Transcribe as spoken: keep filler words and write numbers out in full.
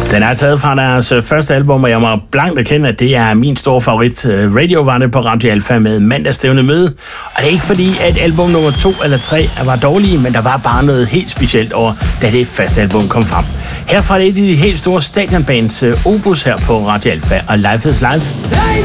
Den er taget fra deres første album, og jeg må blankt erkende, at det er min store favorit. Radio var det på Radio Alfa med Mandagsstævne Møde. Og det er ikke fordi, at album nummer to eller tre var dårlige, men der var bare noget helt specielt over, da det første album kom frem. Herfra er det et af de helt store stadionbands Opus her på Radio Alfa, og Life is Life.